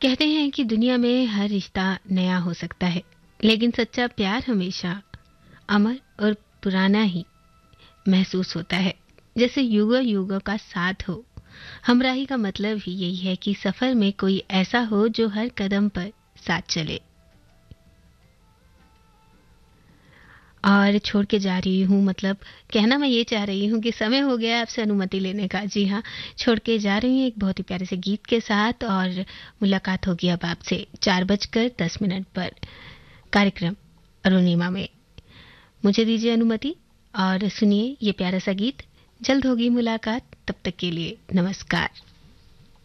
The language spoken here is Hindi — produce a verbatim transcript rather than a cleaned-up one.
कहते हैं कि दुनिया में हर रिश्ता नया हो सकता है, लेकिन सच्चा प्यार हमेशा अमर और पुराना ही महसूस होता है। जैसे युगों युगों का साथ हो। हमराही का मतलब ही यही है कि सफर में कोई ऐसा हो जो हर कदम पर साथ चले। और छोड़ के जा रही हूँ, मतलब कहना मैं ये चाह रही हूँ कि समय हो गया है आपसे अनुमति लेने का। जी हाँ, छोड़ के जा रही हूँ एक बहुत ही प्यारे से गीत के साथ, और मुलाकात होगी अब आपसे चार बजकर दस मिनट पर कार्यक्रम अरुणिमा में। मुझे दीजिए अनुमति और सुनिए ये प्यारा सा गीत। जल्द होगी मुलाकात, तब तक के लिए नमस्कार।